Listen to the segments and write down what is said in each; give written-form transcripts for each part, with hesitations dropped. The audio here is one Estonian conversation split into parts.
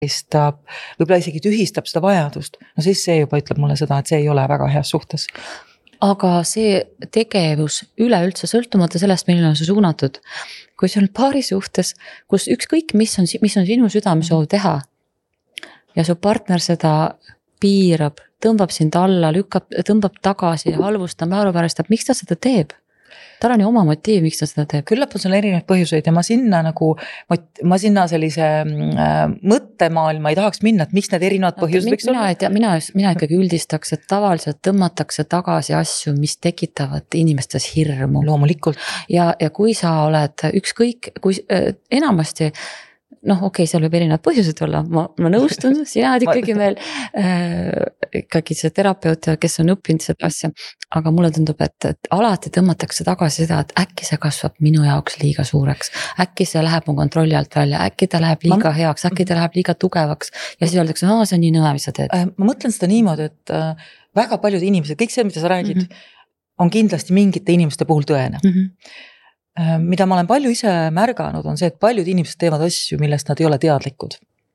karistab, võib-olla isegi tühistab seda vajadust, no siis see juba ütleb mulle seda, et see ei ole väga heas suhtes. Aga see tegevus üleüldse sõltumata sellest, milline on see suunatud, kui see on paari suhtes, kus ükskõik, mis on sinu südamesoov teha ja su partner seda piirab, tõmbab sind alla, tõmbab tagasi, halvustab, naeruvääristab, miks ta seda teeb? Tal on ju oma motiiv, miks ta seda teeb. Küllap on seal erinevaid põhjuseid ja ma sinna sellise mõttemaailma ei tahaks minna, et miks need erinevad põhjused võiks olla. Mina ikkagi üldistaks, et tavaliselt tõmmatakse tagasi asju, mis tekitavad inimestes hirmu. Loomulikult. Ja kui sa oled ükskõik, kui enamasti okei, seal võib erinevad põhjused olla, ma nõustun, sina oled ikkagi veel ikkagi see terapeut, kes on õppinud seda asja, aga mulle tundub, et alati tõmmatakse tagasi seda, et äkki see kasvab minu jaoks liiga suureks, äkki see läheb mu kontrolli alt välja, äkki ta läheb liiga heaks, äkki ta läheb liiga tugevaks ja siis öeldakse, see on nii nõme, mis sa teed. Ma mõtlen seda niimoodi, et väga paljud inimesed, kõik see, mida sa räägid, on kindlasti mingite inimeste puhul tõene. Mida ma olen palju ise märganud, on see, et paljud inimesed teevad asju, millest nad ei ole teadlikud.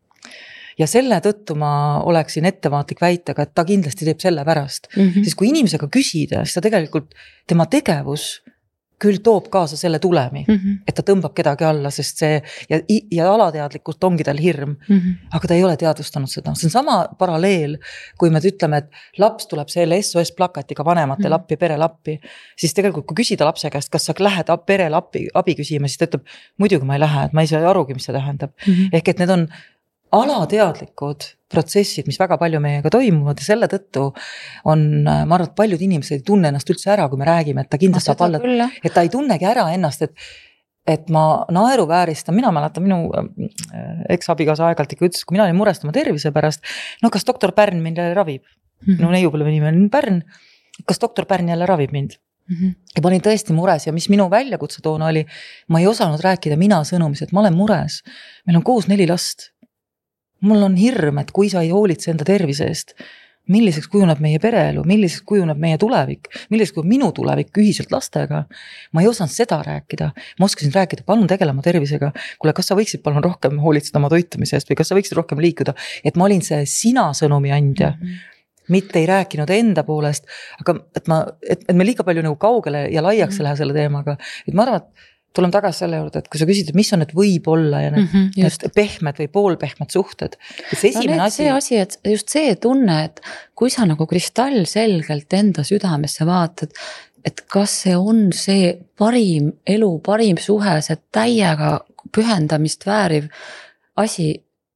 Ja selle tõttu ma oleksin ettevaatlik väitega, et ta kindlasti teeb selle pärast. Siis kui inimesega küsida, siis ta tegelikult, tema tegevus küll toob kaasa selle tulemi, et ta tõmbab kedagi alla, sest see ja alateadlikult ongi tal hirm, aga ta ei ole teadvustanud seda. See on sama paralleel, kui me ütleme, et laps tuleb selle SOS plakatiga vanemate lappi, pere lappi, siis tegelikult kui küsida lapse käest, kas sa lähed pere abi küsima, siis ta ütleb, muidugi ma ei lähe, et ma ei saa arugi, mis see tähendab. Ehk et need on alateadlikud protsessid, mis väga palju meiega toimuvad ja selle tõttu on, ma arvan, et paljud inimesed ei tunne ennast üldse ära, kui me räägime, et ta kindlasti saab alla, et ta ei tunnegi ära ennast, et ma naeruvääristan, mina mäletan minu eks-abikaasa aegalt ikka ütles, kui mina olin murest oma tervise pärast, kas doktor Pärn mind jälle ravib? Minu neiupõlve nimi on Pärn, kas doktor Pärn jälle ravib mind? Ja ma olin tõesti mures ja mis minu väljakutse toona oli, ma ei osanud rääkida mina sõnumis, et ma olen mures, meil on koos 4 last. Mul on hirm, et kui sa ei hoolitse enda tervise eest, milliseks kujuneb meie pereelu, milliseks kujuneb meie tulevik, milliseks kujuneb minu tulevik ühiselt lastega. Ma ei osanud seda rääkida. Ma oskasin rääkida, palun tegele oma tervisega. Kuule, kas sa võiksid palun rohkem hoolitseda oma toitumise eest või kas sa võiksid rohkem liikuda, et ma olin see sina sõnumi andja. Mitte ei rääkinud enda poolest, aga et me liiga palju nagu kaugele ja laiaks lähe selle teemaga. Et ma arvan, et tulem tagasi selle juurde, et kui sa küsid, et mis on need võib-olla ja need pehmed või poolpehmed suhted. See esimene asi, et just see tunne, et kui sa nagu kristall selgelt enda südamesse vaatad, et kas see on see parim elu, parim suhe, see täiega pühendamist vääriv asi,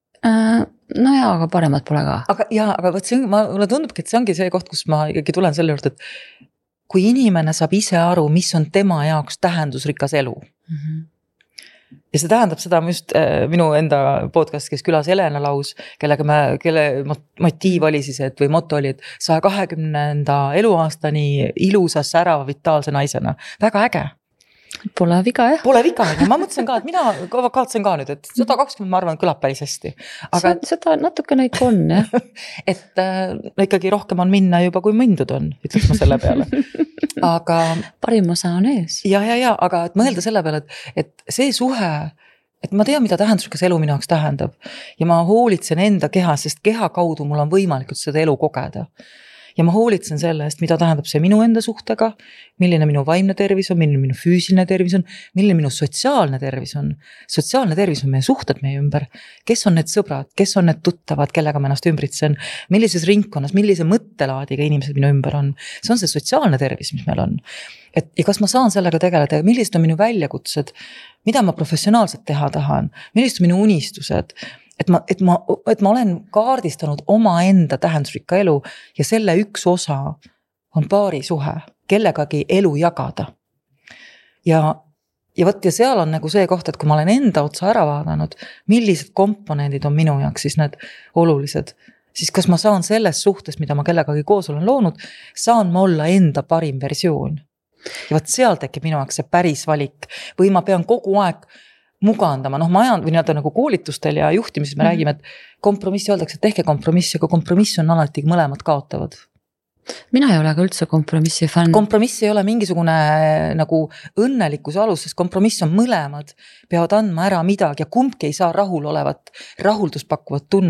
aga paremat pole ka. Aga võt see, mulle tundubki, et see ongi see koht, kus ma ikkagi tulen selle juurde, et kui inimene saab ise aru, mis on tema jaoks tähendusrikas elu. Ja see tähendab seda just minu enda podcast, kes külas Helena Laus, kelle motiiv oli siis, või moto oli, et 120. eluaastani ilusa, särava, vitaalse naisena. Väga äge. Pole viga, jah. Pole viga, ma mõtlesin ka, et mina kavatsen ka nüüd, et 120 ma arvan, kõlab päris hästi. Aga seda natukene ikka on, jah. Et ikkagi rohkem on minna juba, kui mindud on, ütleks ma selle peale. Aga parim osa on ees. Ja, aga et mõelda selle peale, et see suhe, et ma tean, mida tähendusrikas elu minu jaoks tähendab ja ma hoolitsen enda kehas, sest keha kaudu mul on võimalikult seda elu kogeda. Ja ma hoolitsen selle eest, mida tähendab see minu enda suhtega, milline minu vaimne tervis on, milline minu füüsiline tervis on, milline minu sotsiaalne tervis on. Sotsiaalne tervis on meie suhted meie ümber. Kes on need sõbrad, kes on need tuttavad, kellega ma ennast ümbritsen, millises ringkonnas, millise mõttelaadiga inimesed minu ümber on. See on see sotsiaalne tervis, mis meil on. Ja kas ma saan sellega tegeleda, millised on minu väljakutsed, mida ma professionaalselt teha tahan, millised on minu unistused, et ma olen kaardistanud omaenda tähendusrikka elu ja selle üks osa on paari suhe, kellegagi elu jagada. Ja seal on nagu see koht, et kui ma olen enda otsa ära vaadanud, millised komponendid on minu jaoks siis need olulised, siis kas ma saan selles suhtes, mida ma kellegagi koos olen loonud, saan ma olla enda parim versioon. Ja seal tekib minu jaoks see päris valik või ma pean kogu aeg mugandama, ma ajan või nagu koolitustel ja juhtimises me räägime, et kompromissi öeldakse, et tehke kompromissi, aga kompromiss on alati mõlemad kaotavad. mina ei ole ka üldse kompromissi fänn. Kompromiss ei ole mingisugune nagu õnnelikkuse alus, sest kompromiss on mõlemad, peavad andma ära midagi ja kumbki ei saa rahuldust pakkuvat tunnet.